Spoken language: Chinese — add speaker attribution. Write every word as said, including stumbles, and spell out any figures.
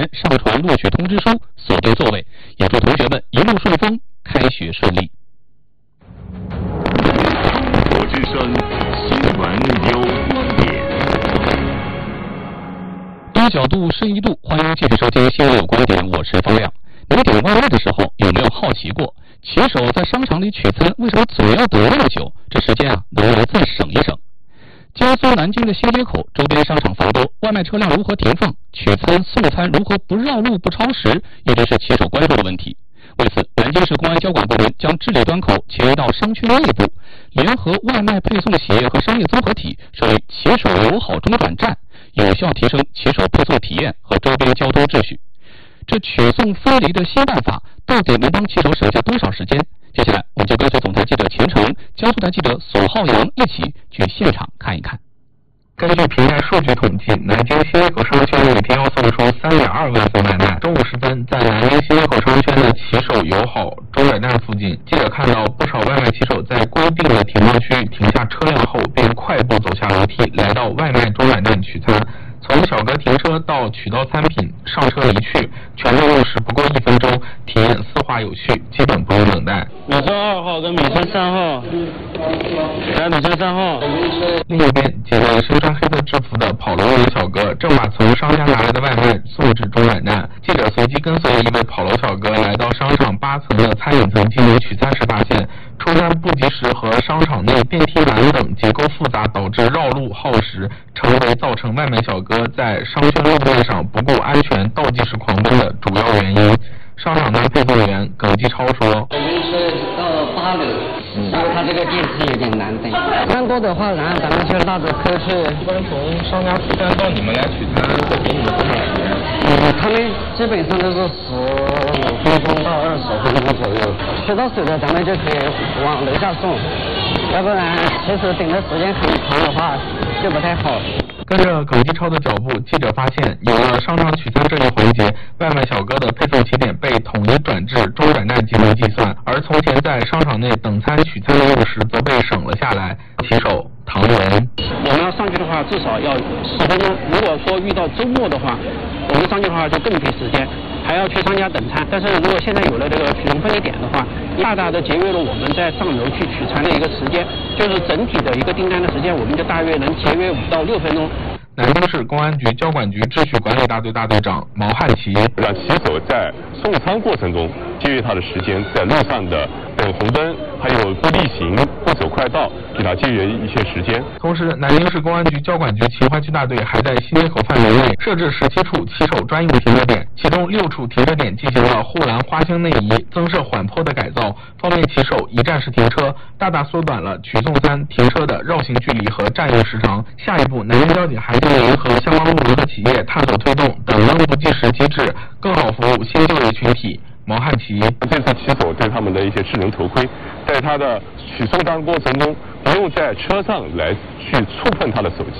Speaker 1: 上传录取通知书，锁定座位，也祝同学们一路顺风，开学顺利。
Speaker 2: 我之声新闻有观点，
Speaker 1: 多角度深一度，欢迎继续收听新闻有观点，我是方亮。你点外卖的时候有没有好奇过，骑手在商场里取餐为什么总要等那么久？这时间啊，能不能再省一省？江苏南京的新街口周边商场繁多，外卖车辆如何停放？取餐送餐如何不绕路不超时？一直是骑手关注的问题。为此，南京市公安交管部门将治理端口迁移到商圈内部，联合外卖配送企业和商业综合体设立骑手友好中转站，有效提升骑手配送体验和周边交通秩序。这取送分离的新办法到底能帮骑手省下多少时间？接下来我们就跟随总台记者秦成、江苏台记者索浩洋一起去现场看一看。
Speaker 3: 根据平台数据统计，南京新街口商圈每天要送出三点二万份外卖。中午时分，在南京新街口商圈的骑手友好中转站附近，记者看到不少外卖骑手在规定的停放区停下车辆后，便快步走下楼梯，来到外卖中转站取餐。从小格停车到取到餐品上车离去，全程用时不过一分钟，体验丝滑有趣，基本不用等待。
Speaker 4: 米村二号跟米村三号，来米村三号。
Speaker 3: 另一边，几位身穿黑色制服的跑龙员小哥正把从商家拿来的外卖送至中转站。记者随机跟随一位跑龙小哥来到商场八层的餐饮层进行取餐时，发现出餐不及时和商场内电梯栏等结构复杂，导致绕路耗时，成为造成外卖小哥在商圈路面上不顾安全倒计时狂奔的主要原因。商场的配送员耿继超说：“
Speaker 5: 我们是到八楼，因为他这个电梯有点难等。人多的话，然后咱们就拉着车去。
Speaker 3: 一般从商家出餐到你们来取餐，会给你们多长时间？
Speaker 5: 嗯，他们基本上都是十五分钟到二十分钟左右。取到手的，咱们就可以往楼下送，要不然其实等的时间很长的话就不太好。”
Speaker 3: 跟着耿继超的脚步，记者发现，有了商场取餐这一环节，外卖小哥的配送起点被统一转至中转站进行计算，而从前在商场内等餐取餐的用时则被省了下来。骑手唐文：
Speaker 4: 我们要上去的话，至少要十分钟。如果说遇到周末的话，我们上去的话就更费时间，还要去商家等餐。但是如果现在有了这个取送分离点的话，大大的节约了我们在上楼去取餐的一个时间，就是整体的一个订单的时间，我们就大约能节约五到六分钟。
Speaker 3: 南京市公安局交管局秩序管理大队大队长毛汉奇：
Speaker 6: 让骑手在送餐过程中节约他的时间，在路上的等红灯，还有不逆行、不走快道，给他节约一些时间。
Speaker 3: 同时，南京市公安局交管局秦淮区大队还在新街口范围内设置十七处骑手专用停车点，其中六处停车点进行了护栏花箱内移、增设缓坡的改造，方便骑手一站式停车，大大缩短了取送餐停车的绕行距离和占用时长。下一步，南京交警还将联合相关部门和企业探索推动等扔不计时机制，更好服务新就业群体。毛汉奇：
Speaker 6: 这次骑手对他们的一些智能头盔，在他的取送单过程中，不用在车上来去触碰他的手机。